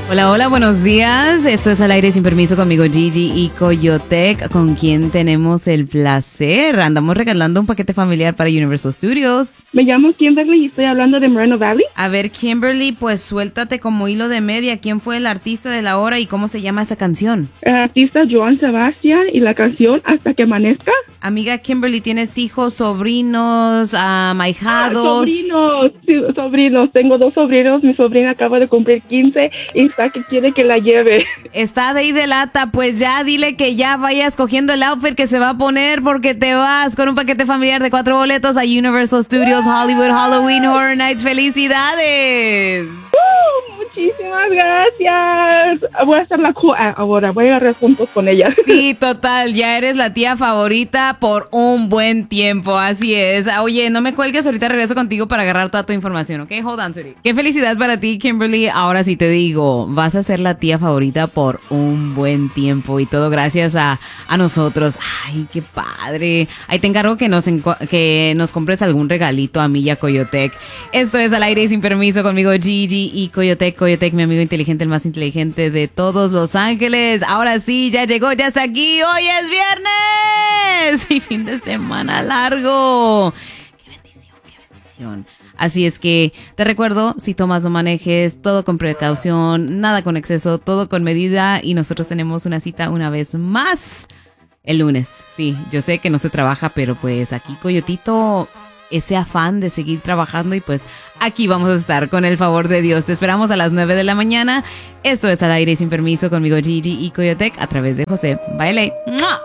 Hola, hola, buenos días. Esto es Al Aire Sin Permiso conmigo, Gigi y Coyotec, con quien tenemos el placer. Andamos regalando un paquete familiar para Universal Studios. Me llamo Kimberly y estoy hablando de Moreno Valley. A ver, Kimberly, pues suéltate como hilo de media. ¿Quién fue el artista de la hora y cómo se llama esa canción? El artista Joan Sebastián y la canción Hasta que amanezca. Amiga Kimberly, ¿tienes hijos, sobrinos, amahijados? Sobrinos, sí, sobrinos. Tengo 2 sobrinos. Mi sobrina acaba de cumplir 15 y está que quiere que la lleve. Está de ahí de lata, pues ya dile que ya vaya escogiendo el outfit que se va a poner porque te vas con un paquete familiar de 4 boletos a Universal Studios Hollywood Halloween Horror Nights. ¡Felicidades! Muchísimas gracias. Voy a hacer la ahora. Voy a ir juntos con ella. Sí, total. Ya eres la tía favorita por un buen tiempo. Así es. Oye, no me cuelgues. Ahorita regreso contigo para agarrar toda tu información, ¿ok? Hold on, sweetie. Qué felicidad para ti, Kimberly. Ahora sí te digo, vas a ser la tía favorita por un buen tiempo y todo gracias a nosotros. Ay, qué padre. Ahí te encargo que nos compres algún regalito a mí y a Coyotec. Esto es Al Aire y Sin Permiso conmigo, Gigi y Coyotec. Coyotec, mi amigo inteligente, el más inteligente de todos Los Ángeles. Ahora sí, ya llegó, ya está aquí. Hoy es viernes y fin de semana largo. Qué bendición, qué bendición. Así es que te recuerdo, si tomas no manejes, todo con precaución, nada con exceso, todo con medida, y nosotros tenemos una cita una vez más el lunes. Sí, yo sé que no se trabaja, pero pues aquí Coyotito, ese afán de seguir trabajando, y pues aquí vamos a estar con el favor de Dios. Te esperamos a las 9 de la mañana. Esto es Al Aire Sin Permiso conmigo, Gigi y Coyotec, a través de José Baile. ¡Mua!